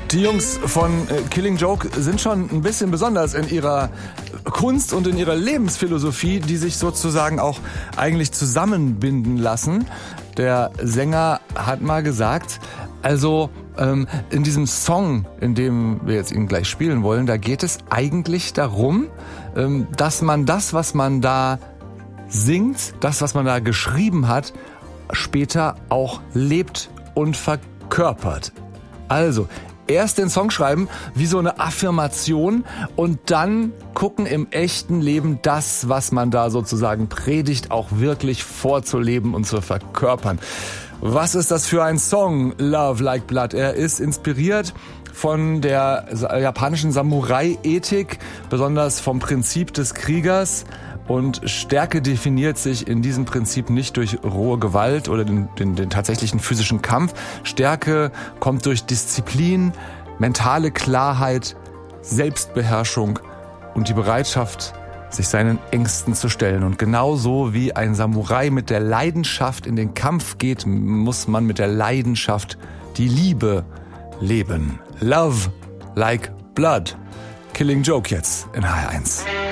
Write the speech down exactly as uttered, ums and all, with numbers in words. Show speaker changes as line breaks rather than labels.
Die Jungs von äh, Killing Joke sind schon ein bisschen besonders in ihrer Kunst und in ihrer Lebensphilosophie, die sich sozusagen auch eigentlich zusammenbinden lassen. Der Sänger hat mal gesagt, also ähm, in diesem Song, in dem wir jetzt ihn gleich spielen wollen, da geht es eigentlich darum, ähm, dass man das, was man da singt, das, was man da geschrieben hat, später auch lebt und verkörpert. Also, erst den Song schreiben, wie so eine Affirmation und dann gucken im echten Leben das, was man da sozusagen predigt, auch wirklich vorzuleben und zu verkörpern. Was ist das für ein Song, Love Like Blood? Er ist inspiriert von der japanischen Samurai-Ethik, besonders vom Prinzip des Kriegers. Und Stärke definiert sich in diesem Prinzip nicht durch rohe Gewalt oder den, den, den tatsächlichen physischen Kampf. Stärke kommt durch Disziplin, mentale Klarheit, Selbstbeherrschung und die Bereitschaft, sich seinen Ängsten zu stellen. Und genauso wie ein Samurai mit der Leidenschaft in den Kampf geht, muss man mit der Leidenschaft die Liebe leben. Love like Blood. Killing Joke jetzt in H R eins.